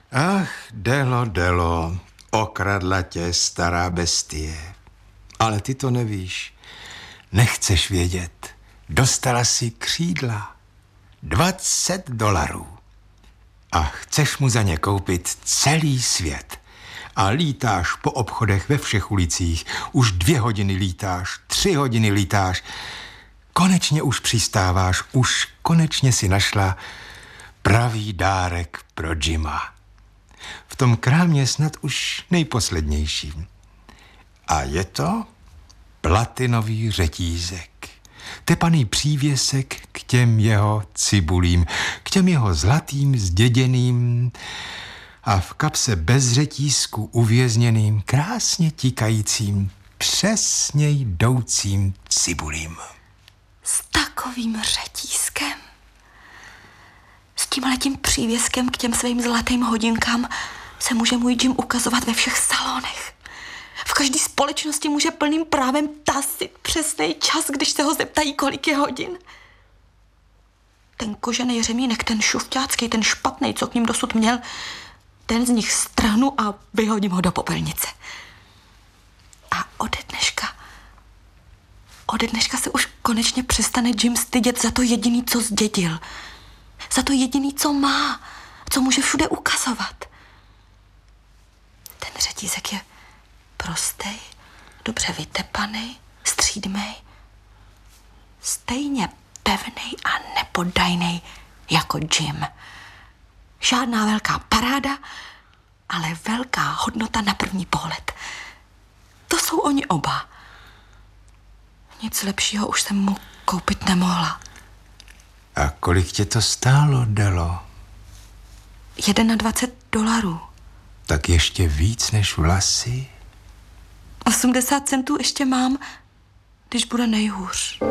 Ach, Delo, okradla tě stará bestie. Ale ty to nevíš. Nechceš vědět. Dostala si křídla. $20. A chceš mu za ně koupit celý svět. A lítáš po obchodech ve všech ulicích. Už 2 hodiny lítáš, 3 hodiny lítáš. Konečně už přistáváš, už konečně si našla pravý dárek pro Jima. V tom krámě snad už nejposlednější. A je to platinový řetízek. Tepaný přívěsek k těm jeho cibulím, k těm jeho zlatým zděděným a v kapse bez řetízku uvězněným, krásně tikajícím, přesně jdoucím cibulím. S takovým řetízkem, s tímhletím přívěskem k těm svým zlatým hodinkám se může můj Jim ukazovat ve všech salonech. V každé společnosti může plným právem tasit přesný čas, když se ho zeptají, kolik je hodin. Ten kožený řemínek, ten šufťácký, ten špatný, co k ním dosud měl, ten z nich strhnu a vyhodím ho do popelnice. A ode dneška se už konečně přestane Jim stydět za to jediný, co zdědil. Za to jediný, co má, co může všude ukazovat. Ten řetízek je prostej, dobře vytepaný, střídmej, stejně pevnej a nepodajnej jako Jim. Žádná velká paráda, ale velká hodnota na první pohled. To jsou oni oba. Nic lepšího už jsem mu koupit nemohla. A kolik tě to stálo, Delo? $21. Tak ještě víc než vlasy? 80 centů ještě mám, když bude nejhůř.